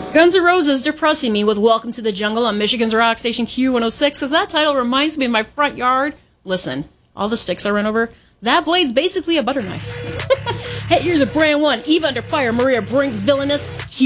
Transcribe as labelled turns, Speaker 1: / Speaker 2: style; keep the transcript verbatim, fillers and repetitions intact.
Speaker 1: Guns N' Roses depressing me with Welcome to the Jungle on Michigan's Rock Station Q one oh six, because that title reminds me of my front yard. Listen, all the sticks I run over, that blade's basically a butter knife. Hey, here's a brand one. Eve Under Fire, Maria Brink, Villainous, Q